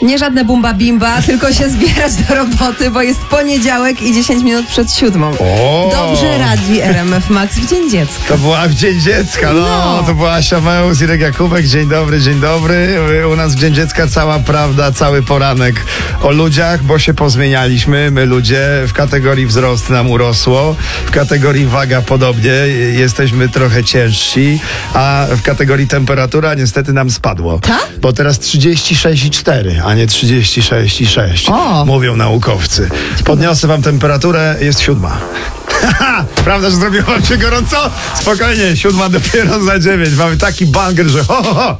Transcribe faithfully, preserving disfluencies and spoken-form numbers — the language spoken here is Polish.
Nie żadne bumba bimba, tylko się zbierać do roboty, bo jest poniedziałek i dziesięć minut przed siódmą. O! Dobrze radzi R M F Max w Dzień Dziecka. To była w Dzień Dziecka, no, No. to była Asia Meus, Irek Jakubek, dzień dobry, dzień dobry. U nas w Dzień Dziecka cała prawda, cały poranek o ludziach, bo się pozmienialiśmy, my ludzie, w kategorii wzrost nam urosło, w kategorii waga podobnie, jesteśmy trochę ciężsi, a w kategorii temperatura niestety nam spadło. Tak? Bo teraz trzydzieści sześć i cztery, a nie trzydzieści sześć i sześć, O. mówią naukowcy. Podniosę wam temperaturę, jest siódma. Prawda, że zrobiło wam się gorąco? Spokojnie, siódma dopiero za dziewięć. Mamy taki banger, że ho, ho, ho.